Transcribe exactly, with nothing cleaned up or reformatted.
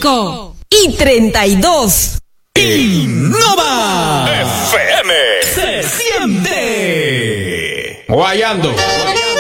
cinco y treinta y dos. Innova F M. se siente. Guayando.